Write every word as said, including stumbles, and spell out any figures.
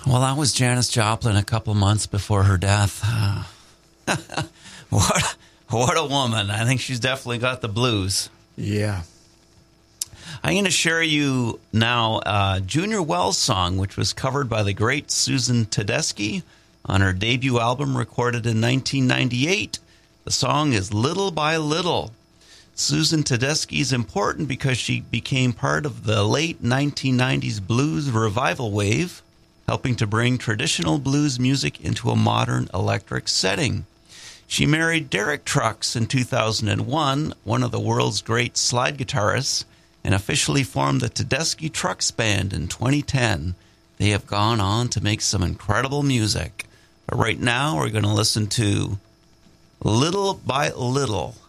Well, that was Janis Joplin a couple months before her death. Uh, what, what a woman. I think she's definitely got the blues. Yeah. I'm going to share you now a Junior Wells song, which was covered by the great Susan Tedeschi on her debut album recorded in nineteen ninety-eight. The song is Little by Little. Susan Tedeschi is important because she became part of the late nineteen nineties blues revival wave, helping to bring traditional blues music into a modern electric setting. She married Derek Trucks in two thousand one, one of the world's great slide guitarists, and officially formed the Tedeschi Trucks Band in twenty ten. They have gone on to make some incredible music. But right now, we're going to listen to Little by Little.